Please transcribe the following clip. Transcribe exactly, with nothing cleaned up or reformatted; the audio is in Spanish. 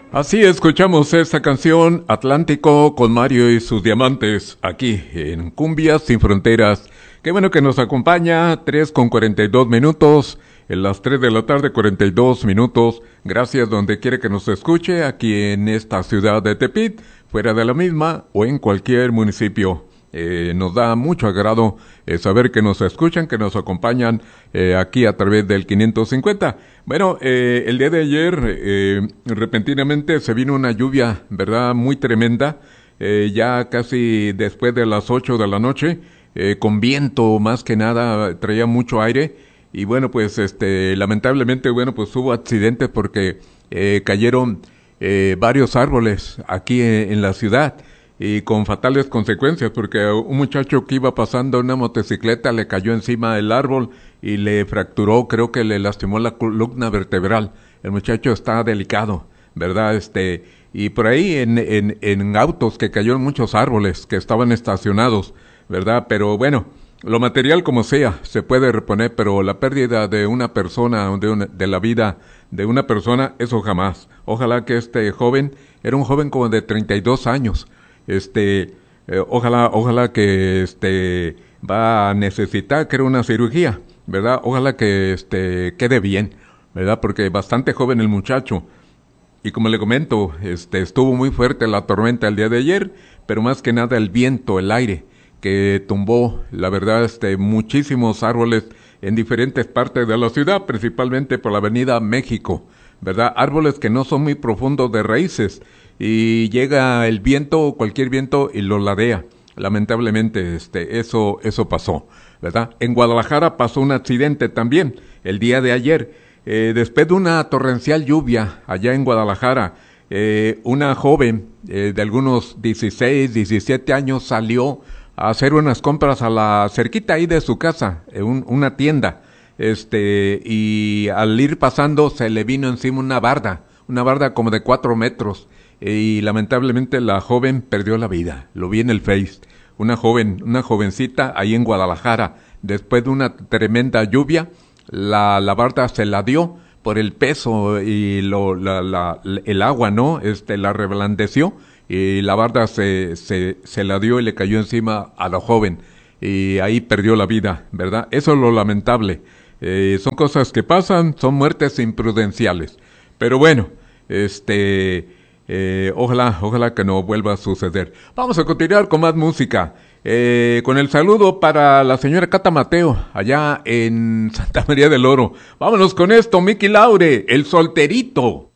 Así escuchamos esta canción Atlántico con Mario y sus diamantes aquí en Cumbias Sin Fronteras. Qué bueno que nos acompaña, tres con cuarenta y dos minutos, en las tres de la tarde cuarenta y dos minutos. Gracias donde quiere que nos escuche, aquí en esta ciudad de Tepit, fuera de la misma o en cualquier municipio. Eh, nos da mucho agrado eh, saber que nos escuchan, que nos acompañan eh, aquí a través del quinientos cincuenta. Bueno, eh, el día de ayer eh, repentinamente se vino una lluvia, ¿verdad? Muy tremenda, eh, ya casi después de las ocho de la noche, eh, con viento más que nada, traía mucho aire y bueno, pues este, lamentablemente, bueno, pues hubo accidentes porque eh, cayeron eh, varios árboles aquí en, en la ciudad. Y con fatales consecuencias, porque un muchacho que iba pasando una motocicleta le cayó encima del árbol y le fracturó, creo que le lastimó la columna vertebral. El muchacho está delicado, ¿verdad? Este, y por ahí en, en, en autos que cayeron muchos árboles que estaban estacionados, ¿verdad? Pero bueno, lo material como sea se puede reponer, pero la pérdida de una persona, de, una, de la vida de una persona, eso jamás. Ojalá que este joven, era un joven como de treinta y dos años, Este, eh, ojalá, ojalá que este va a necesitar que era una cirugía, ¿verdad? Ojalá que este quede bien, ¿verdad? Porque bastante joven el muchacho. Y como le comento, este estuvo muy fuerte la tormenta el día de ayer, pero más que nada el viento, el aire que tumbó, la verdad, este muchísimos árboles en diferentes partes de la ciudad, principalmente por la Avenida México, ¿verdad? Árboles que no son muy profundos de raíces. Y llega el viento, cualquier viento, y lo ladea. Lamentablemente, este, eso, eso pasó, ¿verdad? En Guadalajara pasó un accidente también, el día de ayer. Eh, después de una torrencial lluvia allá en Guadalajara, eh, una joven eh, de algunos dieciséis, diecisiete años salió a hacer unas compras a la cerquita ahí de su casa, en un, una tienda. Este, y al ir pasando se le vino encima una barda, una barda como de cuatro metros. Y lamentablemente la joven perdió la vida. Lo vi en el Face. Una joven, una jovencita ahí en Guadalajara, después de una tremenda lluvia, la, la barda se la dio por el peso y lo, la, la, el agua, ¿no? Este, la reblandeció y la barda se, se, se la dio y le cayó encima a la joven. Y ahí perdió la vida, ¿verdad? Eso es lo lamentable. Eh, son cosas que pasan, son muertes imprudenciales. Pero bueno, este... Eh, ojalá, ojalá que no vuelva a suceder. Vamos a continuar con más música. Eh, con el saludo para la señora Cata Mateo, allá en Santa María del Oro. Vámonos con esto, Miki Laure, el solterito.